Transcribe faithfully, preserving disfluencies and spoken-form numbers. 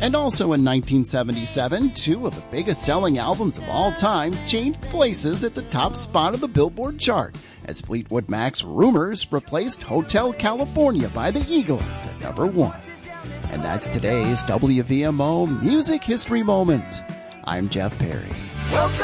And also in nineteen seventy-seven, two of the biggest selling albums of all time changed places at the top spot of the Billboard chart as Fleetwood Mac's Rumors replaced Hotel California by the Eagles at number one. And that's today's W V M O Music History Moment. I'm Jeff Perry. Welcome.